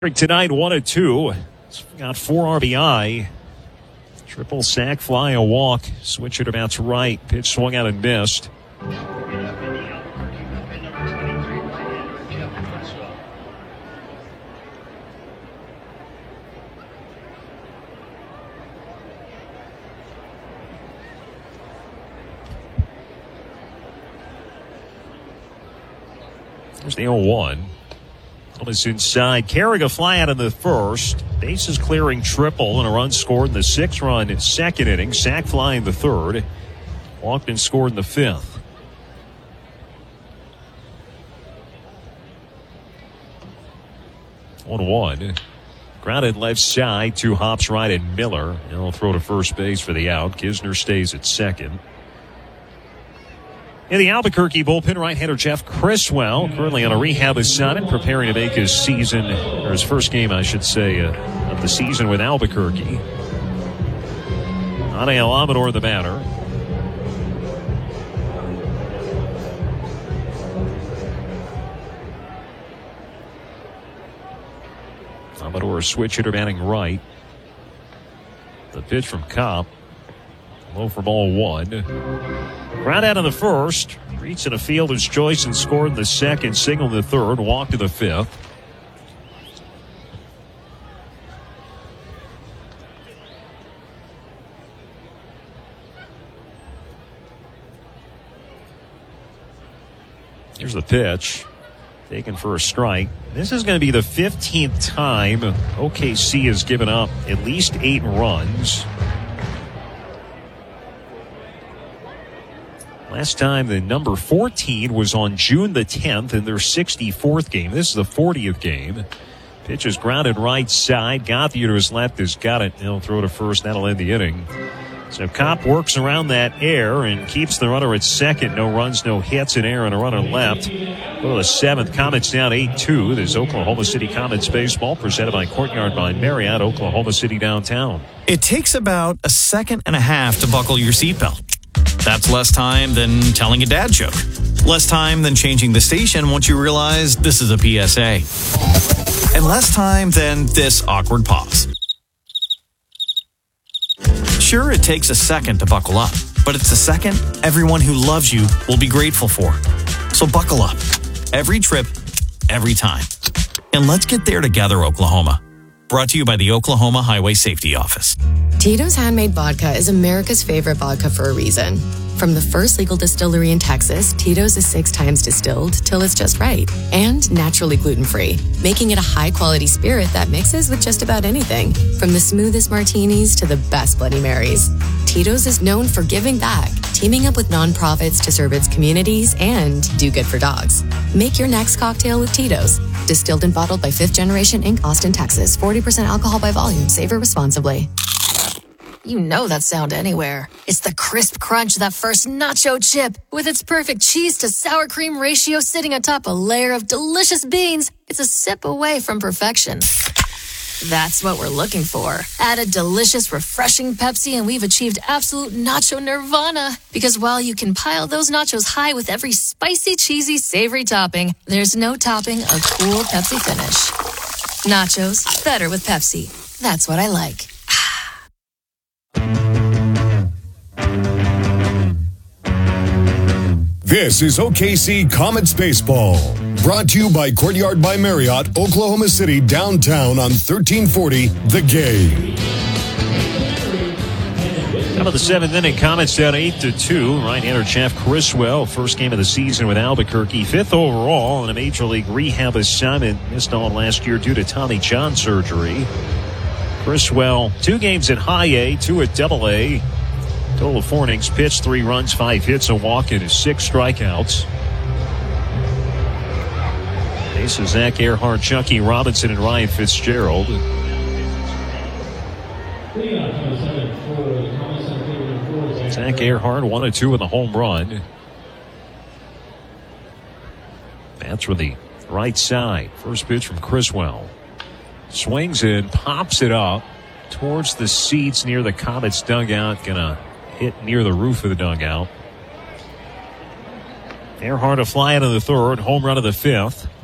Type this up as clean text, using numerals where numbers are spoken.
Tonight, 1-2. Got 4 RBI. Triple sack, fly, a walk. Switch it about to right. Pitch swung out and missed. There's the 0-1. Is inside. Carrying a fly out in the first. Bases clearing triple and a run scored in the 6-run second inning. Sack fly in the third. Walked and scored in the fifth. One. Grounded left side. 2 hops right and Miller. He'll throw to first base for the out. Kisner stays at second. In the Albuquerque bullpen, right-hander Jeff Criswell, currently on a rehab assignment, preparing to make his season, or his first game, I should say, of the season with Albuquerque. Ane Alamador the batter. Alamador switch hitter batting right. The pitch from Kopp. Low for ball 1. Ground out in the first. Reached in a fielder's choice and scored in the second. Single in the third. Walked to the fifth. Here's the pitch. Taken for a strike. This is going to be the 15th time OKC has given up at least 8 runs. Last time the number 14 was on June the 10th in their 64th game. This is the 40th game. Pitch is grounded right side. Gauthier to his left has got it. He'll throw to first. That'll end the inning. So Kopp works around that error and keeps the runner at second. No runs, no hits in air and a runner left. Go to the 7th. Comets down 8-2. This is Oklahoma City Comets baseball presented by Courtyard by Marriott, Oklahoma City downtown. It takes about a second and a half to buckle your seatbelt. That's less time than telling a dad joke. Less time than changing the station once you realize this is a PSA. And less time than this awkward pause. Sure, it takes a second to buckle up, but it's a second everyone who loves you will be grateful for. So buckle up. Every trip, every time. And let's get there together, Oklahoma. Brought to you by the Oklahoma Highway Safety Office. Tito's Handmade Vodka is America's favorite vodka for a reason. From the first legal distillery in Texas, Tito's is 6 times distilled till it's just right. And naturally gluten-free, making it a high-quality spirit that mixes with just about anything. From the smoothest martinis to the best Bloody Marys. Tito's is known for giving back, teaming up with nonprofits to serve its communities and do good for dogs. Make your next cocktail with Tito's. Distilled and bottled by 5th Generation Inc., Austin, Texas. 40% alcohol by volume. Savor responsibly. You know that sound anywhere. It's the crisp crunch of that first nacho chip. With its perfect cheese to sour cream ratio sitting atop a layer of delicious beans, it's a sip away from perfection. That's what we're looking for. Add a delicious, refreshing Pepsi and we've achieved absolute nacho nirvana. Because while you can pile those nachos high with every spicy, cheesy, savory topping, there's no topping a cool Pepsi finish. Nachos, better with Pepsi. That's what I like. This is OKC Comets Baseball. Brought to you by Courtyard by Marriott, Oklahoma City, downtown on 1340 The Game. Out of the 7th inning, Comets down 8-2. Right-hander Jeff Criswell, first game of the season with Albuquerque, 5th overall in a major league rehab assignment. Missed all last year due to Tommy John surgery. Criswell, 2 games at high A, 2 at double A. Total of 4 innings pitched, 3 runs, 5 hits, a walk, and 6 strikeouts. Bases Zach Earhart, Chucky Robinson, and Ryan Fitzgerald. Zach Earhart, 1-2 with a home run. Bats with the right side. First pitch from Criswell. Swings in, pops it up towards the seats near the Comets dugout. Gonna hit near the roof of the dugout. Earhart a fly out of the third, home run of the 5th.